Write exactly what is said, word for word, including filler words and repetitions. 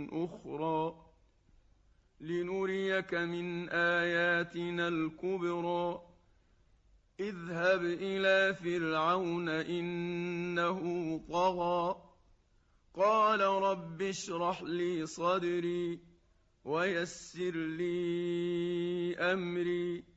أخرى لنريك من آياتنا الكبرى اذهب إلى فرعون إنه طغى قال رب اشرح لي صدري ويسر لي أمري